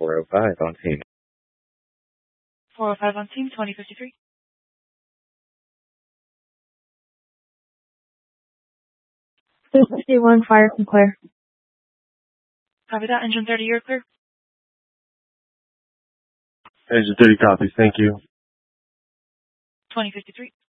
405 on team. 405 on team, 2053. 261, fire from clear. Copy that. Engine 30, you're clear. Engine 30 copies. Thank you. 2053.